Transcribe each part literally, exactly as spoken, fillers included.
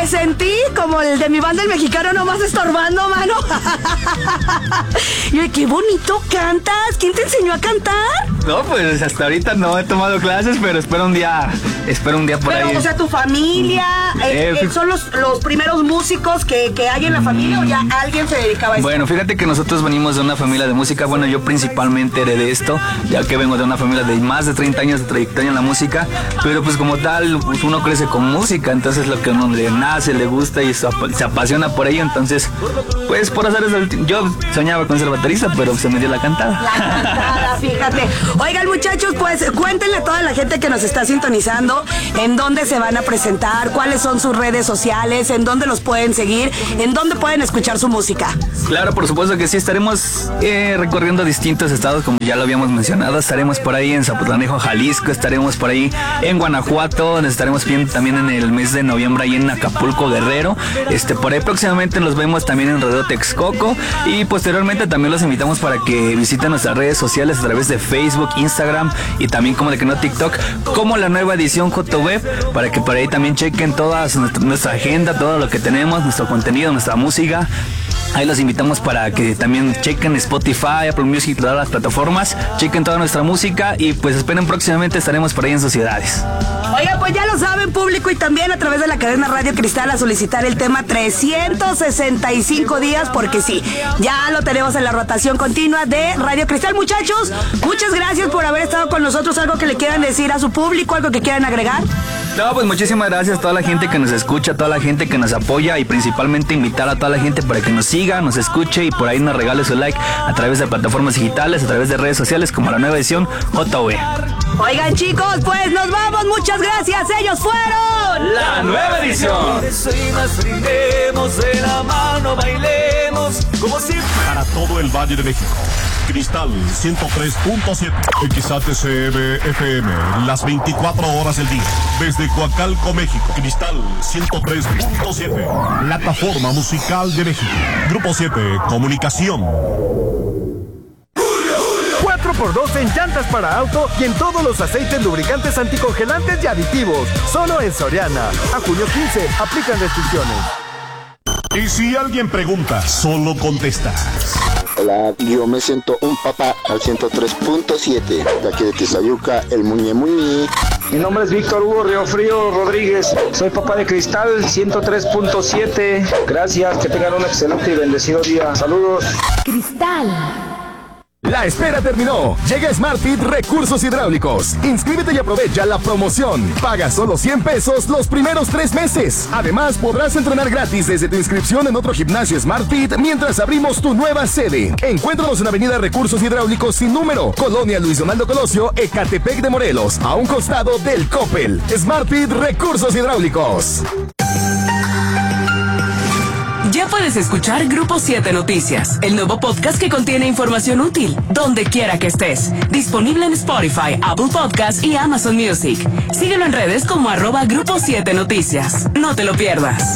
Me sentí como el de mi banda El Mexicano, nomás estorbando, mano. Y qué bonito cantas. ¿Quién te enseñó a cantar? No, pues hasta ahorita no he tomado clases, pero espero un día, espero un día por pero, ahí. O sea, tu familia, eh, Eh, eh, ¿son los, los primeros músicos que, que hay en la familia o ya alguien se dedicaba a esto? Bueno, fíjate que nosotros venimos de una familia de música. Bueno, yo principalmente heredé esto, ya que vengo de una familia de más de treinta años de trayectoria en la música. Pero pues como tal, pues, uno crece con música, entonces lo que a uno le nace, le gusta y se, ap- se apasiona por ello. Entonces, pues por hacer eso, yo soñaba con ser baterista, pero se me dio la cantada. La cantada, fíjate. Oigan, muchachos, pues cuéntenle a toda la gente que nos está sintonizando en dónde se van a presentar, cuáles son sus redes sociales, en dónde los pueden seguir, en dónde pueden escuchar su música. Claro, por supuesto que sí, estaremos eh, recorriendo distintos estados, como ya lo habíamos mencionado. Estaremos por ahí en Zapotlanejo, Jalisco, estaremos por ahí en Guanajuato, nos estaremos viendo también en el mes de noviembre ahí en Acapulco, Guerrero. Este, por ahí próximamente los vemos también en Rodeo Texcoco y posteriormente también los invitamos para que visiten nuestras redes sociales a través de Facebook, Instagram y también como de que no TikTok, como la nueva edición J Web, para que por ahí también chequen toda nuestra, nuestra agenda, todo lo que tenemos, nuestro contenido, nuestra música. Ahí los invitamos para que también chequen Spotify, Apple Music, todas las plataformas, chequen toda nuestra música y pues esperen próximamente estaremos por ahí en sus ciudades. Oigan, pues ya lo saben, público, y también a través de la cadena Radio Cristal a solicitar el tema trescientos sesenta y cinco días, porque sí, ya lo tenemos en la rotación continua de Radio Cristal. Muchachos, muchas gracias por haber estado con nosotros. ¿Algo que le quieran decir a su público, algo que quieran agregar? No, pues muchísimas gracias a toda la gente que nos escucha, a toda la gente que nos apoya y principalmente invitar a toda la gente para que nos siga, nos escuche y por ahí nos regale su like a través de plataformas digitales, a través de redes sociales como la nueva edición J V. Oigan, chicos, pues nos vamos. Muchas gracias. Ellos fueron La Nueva Edición. Brindemos de la mano, bailemos como siempre. Para todo el Valle de México, Cristal ciento tres punto siete, X A T C M F M, las veinticuatro horas del día. Desde Coacalco, México, Cristal ciento tres punto siete, plataforma musical de México. Grupo siete, Comunicación. cuatro por dos en llantas para auto y en todos los aceites lubricantes anticongelantes y aditivos. Solo en Soriana. A junio quince, aplican restricciones. Y si alguien pregunta, solo contestas. Hola, yo me siento un papá al ciento tres punto siete, de aquí de Tizayuca, el Muñe Muñe. Mi nombre es Víctor Hugo Riofrío Rodríguez, soy papá de Cristal ciento tres punto siete. Gracias, que tengan un excelente y bendecido día. Saludos. Cristal. La espera terminó. Llega SmartFit Recursos Hidráulicos. Inscríbete y aprovecha la promoción. Paga solo cien pesos los primeros tres meses. Además, podrás entrenar gratis desde tu inscripción en otro gimnasio SmartFit mientras abrimos tu nueva sede. Encuéntranos en Avenida Recursos Hidráulicos sin número, Colonia Luis Donaldo Colosio, Ecatepec de Morelos, a un costado del Coppel. SmartFit Recursos Hidráulicos. Ya puedes escuchar Grupo siete Noticias, el nuevo podcast que contiene información útil, donde quiera que estés. Disponible en Spotify, Apple Podcasts y Amazon Music. Síguelo en redes como arroba Grupo siete Noticias. No te lo pierdas.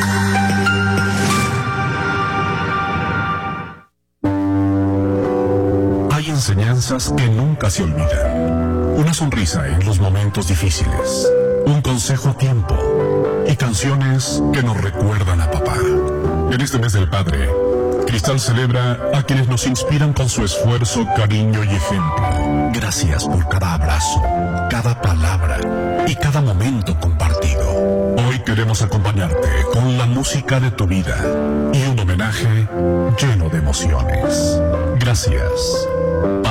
Hay enseñanzas que nunca se olvidan. Una sonrisa en los momentos difíciles. Un consejo a tiempo. Y canciones que nos recuerdan a papá. En este mes del padre, Cristal celebra a quienes nos inspiran con su esfuerzo, cariño y ejemplo. Gracias por cada abrazo, cada palabra y cada momento compartido. Hoy queremos acompañarte con la música de tu vida y un homenaje lleno de emociones. Gracias,